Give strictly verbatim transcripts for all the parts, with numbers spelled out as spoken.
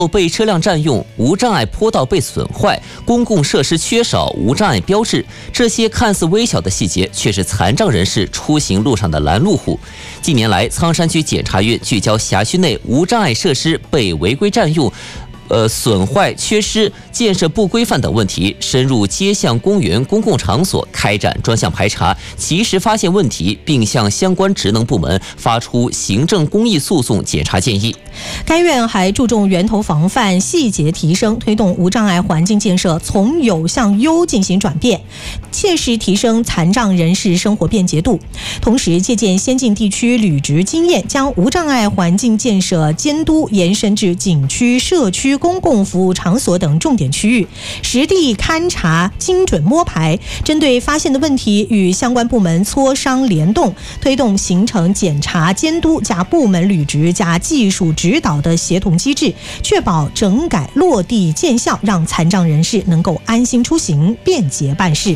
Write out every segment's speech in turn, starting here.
被车辆占用、无障碍坡道被损坏、公共设施缺少无障碍标志，这些看似微小的细节，却是残障人士出行路上的拦路虎。近年来，苍山区检察院聚焦辖区内无障碍设施被违规占用、呃，损坏、缺失、建设不规范等问题，深入街巷、公园、公共场所开展专项排查，及时发现问题，并向相关职能部门发出行政公益诉讼检查建议。 该院还注重源头防范、细节提升，推动无障碍环境建设从有向优进行转变，切实提升残障人士生活便捷度。同时，借鉴先进地区履职经验，将无障碍环境建设监督延伸至景区、社区、公共服务场所等重点区域，实地勘察、精准摸排，针对发现的问题与相关部门磋商联动，推动形成检查、监督加部门履职加技术指导的协同机制，确保整改落地见效，让残障人士能够安心出行、便捷办事。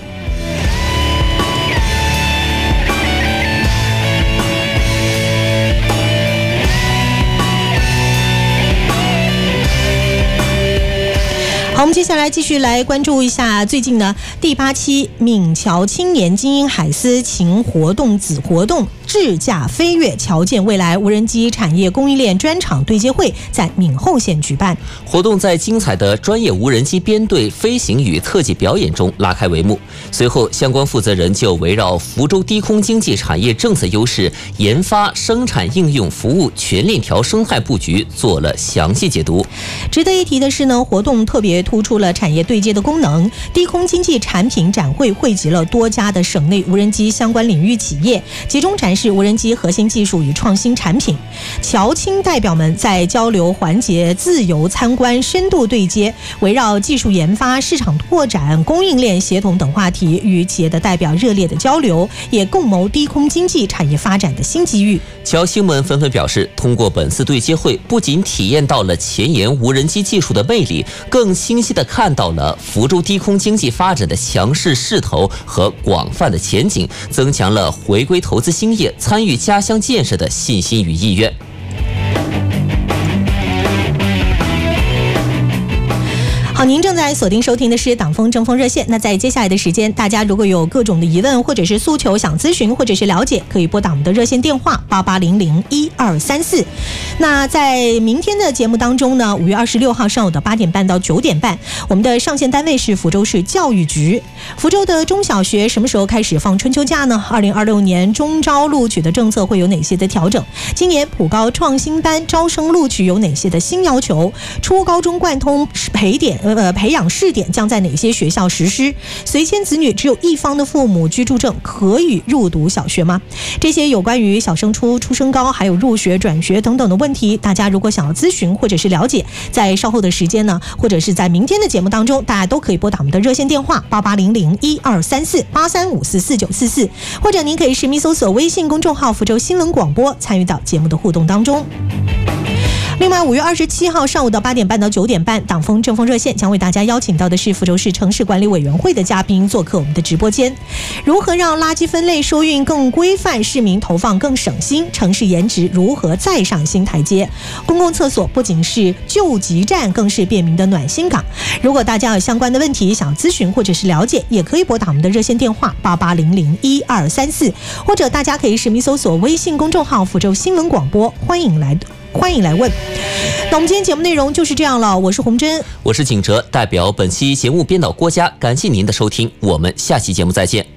好，我们接下来继续来关注一下最近呢第八期闽侨青年精英海思琴活动子活动智驾飞跃侨建未来无人机产业供应链专场对接会在闽后县举办。 活动在精彩的专业无人机编队飞行与特技表演中拉开帷幕。随后，相关负责人就围绕福州低空经济产业政策优势、研发、生产、应用、服务全链条生态布局做了详细解读。 值得一提的是呢，活动特别突出了产业对接的功能。低空经济产品展会汇集了多家的省内无人机相关领域企业，集中展示无人机核心技术与创新产品。侨青代表们在交流环节自由参观、深度对接，围绕技术研发、市场拓展、供应链协同等话题与企业的代表热烈的交流，也共谋低空经济产业发展的新机遇。 侨青们纷纷表示，通过本次对接会，不仅体验到了前沿无人机技术的魅力，更清晰地看到了福州低空经济发展的强势势头和广泛的前景，增强了回归投资兴业、参与家乡建设的信心与意愿。 好，您正在锁定收听的是党风正风热线。那在接下来的时间，大家如果有各种的疑问或者是诉求想咨询或者是了解，可以拨打我们的热线电话八八零零一二三四。那在明天的节目当中呢，五月二十六号上午的八点半到九点半，我们的上线单位是福州市教育局。福州的中小学什么时候开始放春秋假呢？二零二六年中招录取的政策会有哪些的调整？今年普高创新班招生录取有哪些的新要求？初高中贯通培点呃培养试点将在哪些学校实施？随迁子女只有一方的父母居住证可以入读小学吗？这些有关于小升初、初升高还有入学转学等等的问题，大家如果想要咨询或者是了解，在稍后的时间呢，或者是在明天的节目当中，大家都可以拨打我们的热线电话八八零零一二三四八三五四四九四四，或者您可以实名搜索微信公众号福州新闻广播，参与到节目的互动当中。另外，五月二十七号上午的八点半到九点半，党风正风热线将为大家邀请到的是福州市城市管理委员会的嘉宾做客我们的直播间。如何让垃圾分类收运更规范，市民投放更省心，城市颜值如何再上新台阶？公共厕所不仅是救急站，更是便民的暖心港。如果大家有相关的问题想咨询或者是了解，也可以拨打我们的热线电话八八零零一二三四，或者大家可以实名搜索微信公众号福州新闻广播，欢迎来欢迎来问。那我们今天节目内容就是这样了，我是洪真， 我是景哲，代表本期节目编导郭嘉，感谢您的收听，我们下期节目再见。